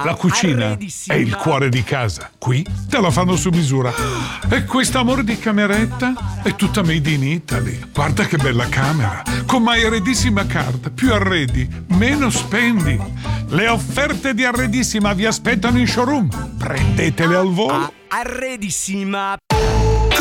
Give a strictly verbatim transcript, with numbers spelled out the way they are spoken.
La cucina è il cuore di casa. Qui te la fanno su misura. E quest'amore di cameretta è tutta made in Italy. Guarda che bella camera. Con My Arredissima Card. Più arredi, meno spendi. Le offerte di Arredissima vi aspettano in showroom. Prendetele al volo. Arredissima.